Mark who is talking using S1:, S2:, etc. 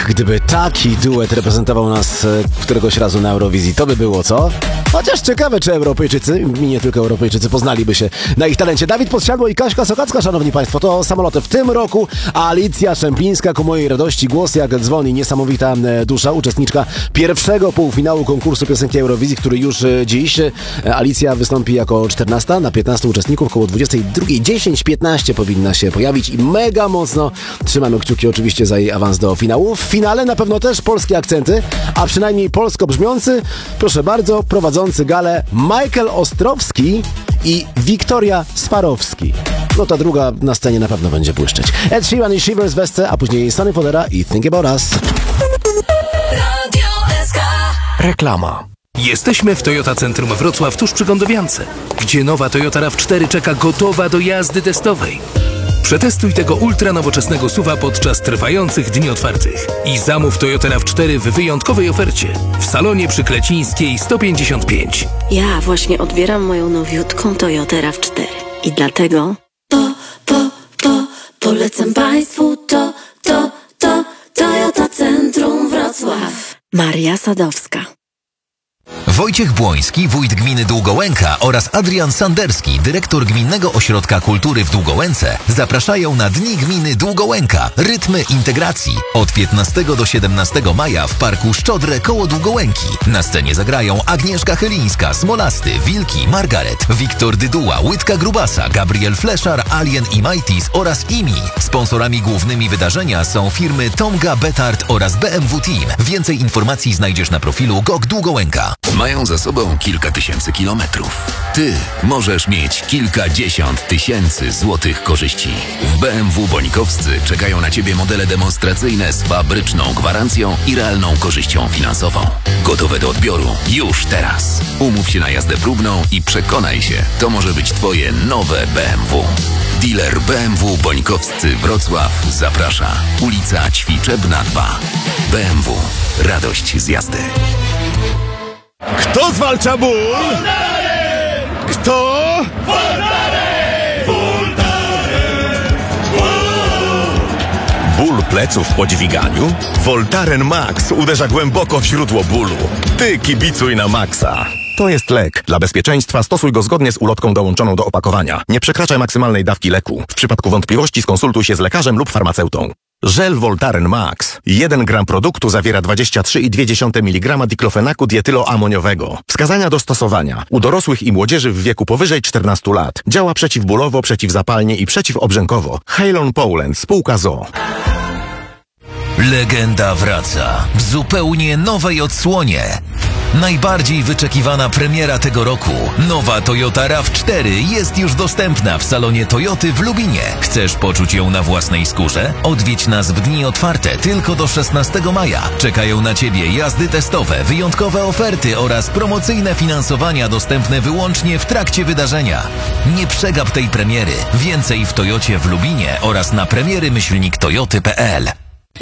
S1: gdyby taki duet reprezentował nas któregoś razu na Eurowizji, to by było co? Chociaż ciekawe, czy Europejczycy, i nie tylko Europejczycy, poznaliby się na ich talencie. Dawid Podsiadło i Kaśka Sokacka, szanowni państwo, to samoloty w tym roku. Alicja Szemplińska, ku mojej radości, głos jak dzwoni, niesamowita dusza, uczestniczka pierwszego półfinału konkursu piosenki Eurowizji, który już dziś. Alicja wystąpi jako 14 na 15 uczestników, około 22:10-15 powinna się pojawić i mega mocno trzymamy kciuki oczywiście za jej awans do finału. W finale na pewno też polskie akcenty, a przynajmniej polsko brzmiący, proszę bardzo, prowadzący galę Michael Ostrowski i Wiktoria Swarowski. No ta druga na scenie na pewno będzie błyszczeć. Ed Sheeran i Shivers Wesce, a później Sonny Fodera i Think About Us.
S2: Reklama. Jesteśmy w Toyota Centrum Wrocław tuż przy Gondowiance, gdzie nowa Toyota RAV4 czeka gotowa do jazdy testowej. Przetestuj tego ultra nowoczesnego SUV-a podczas trwających dni otwartych i zamów Toyota RAV4 w wyjątkowej ofercie w salonie przy Klecińskiej 155.
S3: Ja właśnie odbieram moją nowiutką Toyotę RAV4 i dlatego polecam Państwu Toyota Centrum Wrocław. Maria Sadowska.
S4: Wojciech Błoński, wójt gminy Długołęka oraz Adrian Sanderski, dyrektor Gminnego Ośrodka Kultury w Długołęce zapraszają na Dni Gminy Długołęka Rytmy Integracji od 15 do 17 maja w Parku Szczodre koło Długołęki. Na scenie zagrają Agnieszka Chylińska, Smolasty, Wilki, Margaret, Wiktor Dyduła, Łydka Grubasa, Gabriel Fleszar, Alien i Majtis oraz IMI. Sponsorami głównymi wydarzenia są firmy Tomga, Betard oraz BMW Team. Więcej informacji znajdziesz na profilu GOG Długołęka.
S5: Mają za sobą kilka tysięcy kilometrów. Ty możesz mieć kilkadziesiąt tysięcy złotych korzyści. W BMW Bońkowscy czekają na Ciebie modele demonstracyjne z fabryczną gwarancją i realną korzyścią finansową. Gotowe do odbioru już teraz. Umów się na jazdę próbną i przekonaj się, to może być Twoje nowe BMW. Dealer BMW Bońkowscy Wrocław zaprasza. Ulica Ćwiczebna 2. BMW. Radość z jazdy.
S6: Kto zwalcza ból? Kto? Ból pleców po dźwiganiu? Voltaren Max uderza głęboko w źródło bólu. Ty kibicuj na Maxa. To jest lek. Dla bezpieczeństwa stosuj go zgodnie z ulotką dołączoną do opakowania. Nie przekraczaj maksymalnej dawki leku. W przypadku wątpliwości skonsultuj się z lekarzem lub farmaceutą. Żel Voltaren Max. 1 gram produktu zawiera 23,2 mg diklofenaku dietyloamoniowego. Wskazania do stosowania. U dorosłych i młodzieży w wieku powyżej 14 lat. Działa przeciwbólowo, przeciwzapalnie i przeciwobrzękowo. Halon Poland, spółka ZOO.
S4: Legenda wraca w zupełnie nowej odsłonie. Najbardziej wyczekiwana premiera tego roku. Nowa Toyota RAV4 jest już dostępna w salonie Toyoty w Lubinie. Chcesz poczuć ją na własnej skórze? Odwiedź nas w dni otwarte tylko do 16 maja. Czekają na Ciebie jazdy testowe, wyjątkowe oferty oraz promocyjne finansowania dostępne wyłącznie w trakcie wydarzenia. Nie przegap tej premiery. Więcej w Toyocie w Lubinie oraz na premiery-toyoty.pl.